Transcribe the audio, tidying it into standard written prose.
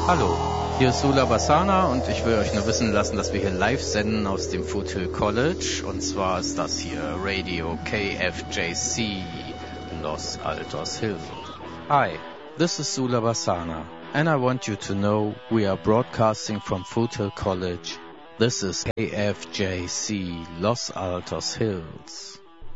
Hallo, hier ist Sula Bassana und ich will euch nur wissen lassen, dass wir hier live senden aus dem Foothill College. Und zwar ist das hier Radio KFJC Los Altos Hills. Hi, this is Sula Bassana and I want you to know we are broadcasting from Foothill College. This is KFJC Los Altos Hills.